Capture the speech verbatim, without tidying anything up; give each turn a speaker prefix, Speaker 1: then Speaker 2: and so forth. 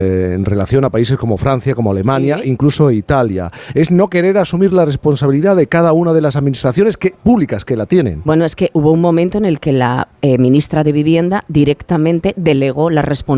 Speaker 1: eh, en relación a países como Francia, como Alemania,
Speaker 2: Sí.
Speaker 1: incluso Italia. Es no querer asumir la responsabilidad de cada una de las administraciones que, públicas que la tienen.
Speaker 2: Bueno, es que hubo un momento en el que la eh, ministra de Vivienda directamente delegó la responsabilidad